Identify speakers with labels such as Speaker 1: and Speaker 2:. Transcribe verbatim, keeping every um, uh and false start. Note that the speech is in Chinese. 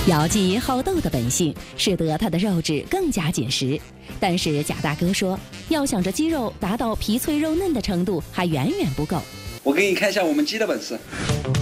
Speaker 1: 姚记好斗的本性，使得它的肉质更加紧实。但是贾大哥说，要想这鸡肉达到皮脆肉嫩的程度，还远远不够。
Speaker 2: 我给你看一下我们鸡的本事。